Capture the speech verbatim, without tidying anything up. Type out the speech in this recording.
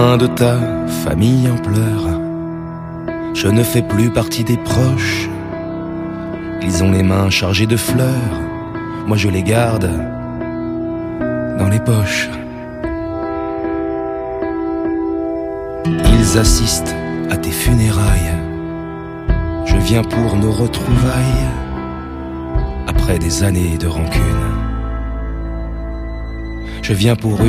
De ta famille en pleurs, je ne fais plus partie des proches. Ils ont les mains chargées de fleurs, moi je les garde dans les poches. Ils assistent à tes funérailles, je viens pour nos retrouvailles, après des années de rancune. Je viens pour